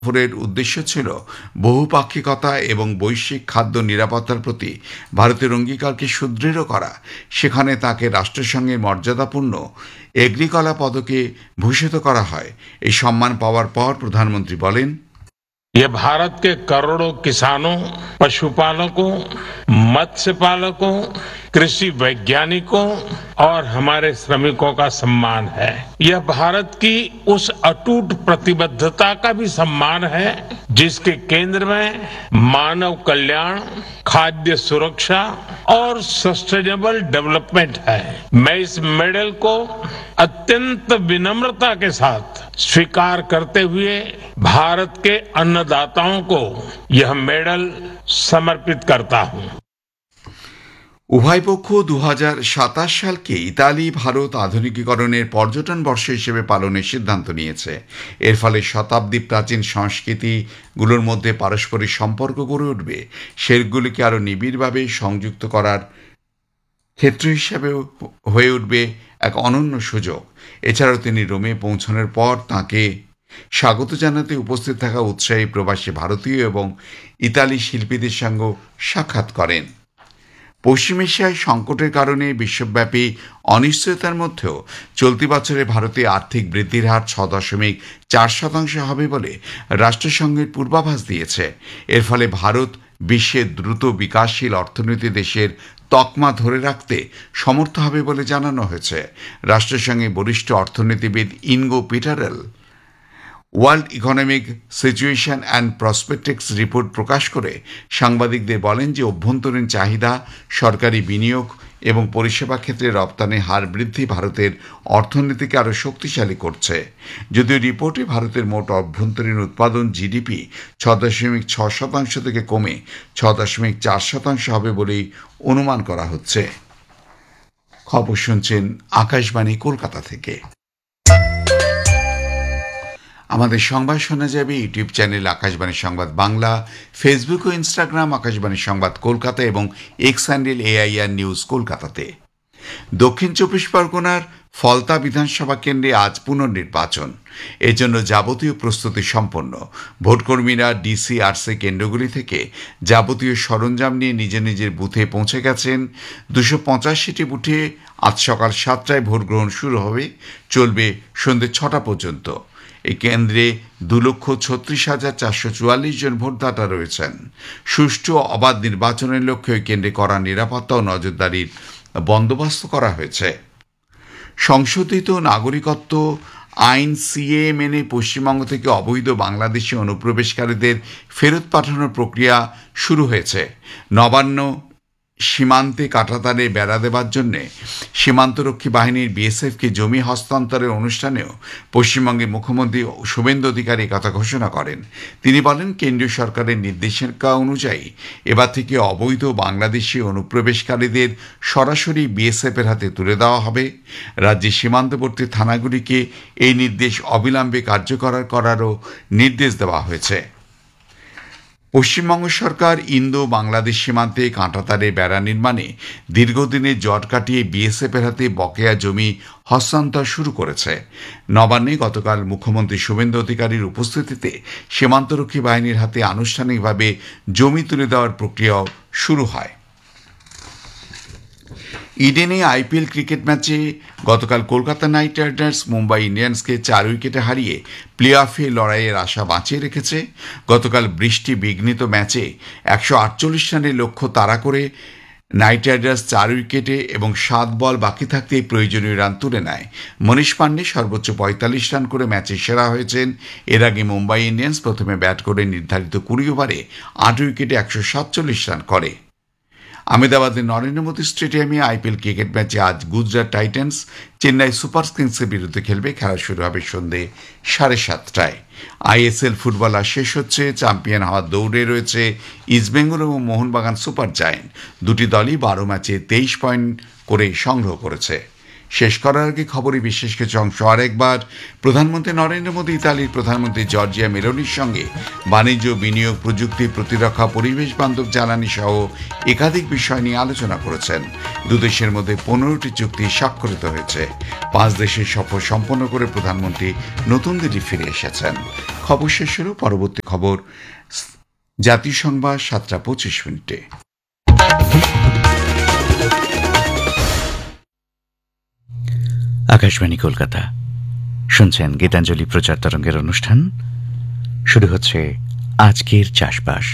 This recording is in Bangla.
সফরের উদ্দেশ্য ছিল বহুপাক্ষিকতা এবং বৈশ্বিক খাদ্য নিরাপত্তার প্রতি ভারতের অঙ্গীকারকে সুদৃঢ় করা। সেখানে তাকে রাষ্ট্রসংঘের মর্যাদাপূর্ণ এগ্রিকলা পদকে ভূষিত করা হয়। এই সম্মান পাওয়ার পর প্রধানমন্ত্রী বলেন, ये भारत के करोड़ों किसानों, पशुपालकों, मत्स्य पालकों, कृषि वैज्ञानिकों और हमारे श्रमिकों का सम्मान है। यह भारत की उस अटूट प्रतिबद्धता का भी सम्मान है जिसके केंद्र में मानव कल्याण, खाद्य सुरक्षा और सस्टेनेबल डेवलपमेंट है। मैं इस मेडल को अत्यंत विनम्रता के साथ स्वीकार करते हुए भारत के अन्नदाताओं को यह मेडल समर्पित करता हूं। উভয় পক্ষ 2027 সালকে ইতালি ভারত আধুনিকীকরণের পর্যটন বর্ষ হিসেবে পালনের সিদ্ধান্ত নিয়েছে। এর ফলে শতাব্দী প্রাচীন সংস্কৃতিগুলোর মধ্যে পারস্পরিক সম্পর্ক গড়ে উঠবে, সেগুলিকে আরও নিবিড়ভাবে সংযুক্ত করার ক্ষেত্র হিসাবেও হয়ে উঠবে এক অনন্য সুযোগ। এছাড়াও তিনি রোমে পৌঁছানোর পর তাঁকে স্বাগত জানাতে উপস্থিত থাকা উৎসাহী প্রবাসী ভারতীয় এবং ইতালি শিল্পীদের সঙ্গে সাক্ষাৎ করেন। পশ্চিম এশিয়ায় সংকটের কারণে বিশ্বব্যাপী অনিশ্চয়তার মধ্যেও চলতি বছরে ভারতে আর্থিক বৃদ্ধির হার 6.4% হবে বলে রাষ্ট্রসংঘের পূর্বাভাস দিয়েছে। এর ফলে ভারত বিশ্বের দ্রুত বিকাশশীল অর্থনীতি দেশের তকমা ধরে রাখতে সমর্থ হবে বলে জানানো হয়েছে। রাষ্ট্রসংঘের বরিষ্ঠ অর্থনীতিবিদ ইনগো পিটারেল world economic situation and প্রসপেক্টিক্স report প্রকাশ করে সাংবাদিকদের বলেন যে অভ্যন্তরীণ চাহিদা, সরকারি বিনিয়োগ এবং পরিষেবা ক্ষেত্রে রপ্তানির হার বৃদ্ধি ভারতের অর্থনীতিকে আরও শক্তিশালী করছে। যদিও রিপোর্টে ভারতের মোট অভ্যন্তরীণ উৎপাদন জিডিপি 6.6% থেকে কমে 6.4% হবে বলেই অনুমান করা হচ্ছে। খবর শুনছেন আকাশবাণী কলকাতা থেকে। আমাদের সংবাদ শোনা যাবে ইউটিউব চ্যানেল আকাশবাণী সংবাদ বাংলা, ফেসবুক ও ইনস্টাগ্রাম আকাশবাণী সংবাদ কলকাতা এবং এক্স হ্যান্ডেল AIR নিউজ কলকাতাতে। দক্ষিণ 24 পরগনার ফলতা বিধানসভা কেন্দ্রে আজ পুনর্নির্বাচন। এর জন্য যাবতীয় প্রস্তুতি সম্পন্ন। ভোটকর্মীরা DCRC কেন্দ্রগুলি থেকে যাবতীয় সরঞ্জাম নিয়ে নিজের নিজের বুথে পৌঁছে গেছেন। 285টি বুথে আজ সকাল 7টায় ভোট গ্রহণ শুরু হবে, চলবে সন্ধ্যে 6টা পর্যন্ত। এই কেন্দ্রে 2,36,444 জন ভোটদাতা রয়েছেন। সুষ্ঠু ও অবাধ নির্বাচনের লক্ষ্যে ওই কেন্দ্রে কড়া নিরাপত্তা ও নজরদারির বন্দোবস্ত করা হয়েছে। সংশোধিত নাগরিকত্ব আইন CAA মেনে পশ্চিমবঙ্গ থেকে অবৈধ বাংলাদেশি অনুপ্রবেশকারীদের ফেরত পাঠানোর প্রক্রিয়া শুরু হয়েছে। নবান্ন সীমান্তে কাঁটাতারে বেড়া দেবার জন্য সীমান্তরক্ষী বাহিনীর BSFকে জমি হস্তান্তরের অনুষ্ঠানেও পশ্চিমবঙ্গের মুখ্যমন্ত্রী শুভেন্দু অধিকারী কথা ঘোষণা করেন। তিনি বলেন, কেন্দ্রীয় সরকারের নির্দেশিকা অনুযায়ী এবার থেকে অবৈধ বাংলাদেশি অনুপ্রবেশকারীদের সরাসরি BSFের হাতে তুলে দেওয়া হবে। রাজ্যের সীমান্তবর্তী থানাগুলিকে এই নির্দেশ অবিলম্বে কার্যকর করারও নির্দেশ দেওয়া হয়েছে। পশ্চিমবঙ্গ সরকার ইন্দো বাংলাদেশ সীমান্তে কাঁটাতারে বেড়া নির্মাণে দীর্ঘদিনের জট কাটিয়ে BSFের হাতে বকেয়া জমি হস্তান্তর শুরু করেছে। নবান্নে গতকাল মুখ্যমন্ত্রী শুভেন্দু অধিকারীর উপস্থিতিতে সীমান্তরক্ষী বাহিনীর হাতে আনুষ্ঠানিকভাবে জমি তুলে দেওয়ার প্রক্রিয়াও শুরু হয়। ইডেনে IPL ক্রিকেট ম্যাচে গতকাল কলকাতা নাইট রাইডার্স মুম্বাই ইন্ডিয়ান্সকে 4 উইকেটে হারিয়ে প্লে অফে লড়াইয়ের আশা বাঁচিয়ে রেখেছে। গতকাল বৃষ্টি বিঘ্নিত ম্যাচে 148 রানের লক্ষ্য তাড়া করে নাইট রাইডার্স 4 উইকেটে এবং 7 বল বাকি থাকতেই প্রয়োজনীয় রান তুলে নেয়। মনীষ পান্ডে সর্বোচ্চ 45 রান করে ম্যাচে সেরা হয়েছেন। এর আগে মুম্বাই ইন্ডিয়ান্স প্রথমে ব্যাট করে নির্ধারিত 20 ওভারে 8 উইকেটে 147 রান করে। আহমেদাবাদের নরেন্দ্র মোদী স্টেডিয়ামে IPL ক্রিকেট ম্যাচে আজ গুজরাট টাইটান্স চেন্নাই সুপার কিংসের বিরুদ্ধে খেলবে। খেলা শুরু হবে সন্ধ্যে 7:30টায়। ISL ফুটবল আর শেষ হচ্ছে। চ্যাম্পিয়ন হওয়ার দৌড়ে রয়েছে ইস্টবেঙ্গল এবং মোহনবাগান সুপার জায়েন্ট। দুটি দলই 12 ম্যাচে 23 পয়েন্ট করে সংগ্রহ করেছে। শেষ করার আগে খবরই বিশেষ কিছু অংশ আরেকবার। প্রধানমন্ত্রী নরেন্দ্র মোদী ইতালির প্রধানমন্ত্রী জর্জিয়া মেলোনির সঙ্গে বাণিজ্য, বিনিয়োগ, প্রযুক্তি, প্রতিরক্ষা, পরিবেশ বান্ধব জ্বালানি সহ একাধিক বিষয় নিয়ে আলোচনা করেছেন। দুদেশের মধ্যে 15টি চুক্তি স্বাক্ষরিত হয়েছে। 5 দেশের সফর সম্পন্ন করে প্রধানমন্ত্রী নতুন দিল্লি ফিরে এসেছেন। খবর শেষ হল, পরবর্তী খবর জাতীয় সংবাদ 7:25। আকাশবাণী কলকাতা, শুনছেন গীতাঞ্জলি প্রচার তরঙ্গের অনুষ্ঠান। শুরু হচ্ছে আজকের চাষবাস।